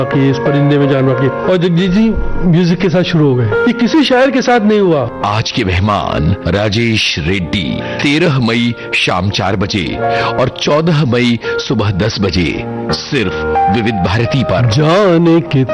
कि इस परिंदे में जान की, और जगजीत जी म्यूजिक के साथ शुरू हो गए। ये किसी शायर के साथ नहीं हुआ। आज के मेहमान राजेश रेड्डी 13 मई शाम 4 बजे और 14 मई सुबह 10 बजे सिर्फ विविध भारती पर। जाने के